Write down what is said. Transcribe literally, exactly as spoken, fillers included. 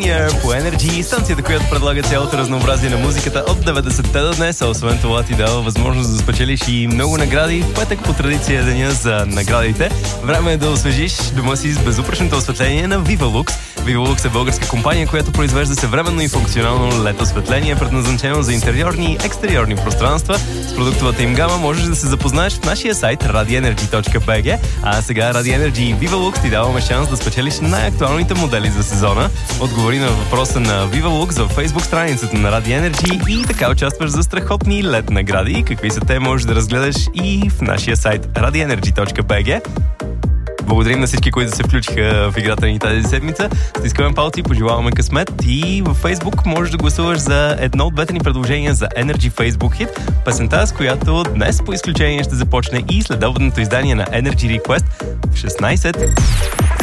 Linear по Energy, станцията, която предлага цялото разнообразие на музиката от деветдесетте до днес. Освен това ти дава възможност да спечелиш и много награди. В петък по традиция е деня за наградите. Време е да освежиш дома си с безупречното осветление на VivaLux. VivaLux е българска компания, която произвежда съвременно и функционално лед осветление, предназначено за интериорни и екстериорни пространства. С продуктовата им гама можеш да се запознаеш в нашия сайт радиенерджи точка би джи. А сега RadioEnergy и VivaLux ти даваме шанс да спечелиш най-актуалните модели за сезона. Отговори на въпроса на VivaLux във Facebook страницата на RadioEnergy и така участваш за страхотни лед награди. Какви са те, можеш да разгледаш и в нашия сайт радиенерджи точка би джи. Благодарим на всички, които се включиха в играта ни тази седмица. Стискаме палци, пожелаваме късмет и във Facebook можеш да гласуваш за едно от двете ни предложения за Energy Facebook Hit, песента, с която днес по изключение ще започне и следобедното издание на Energy Request в шестнайсет.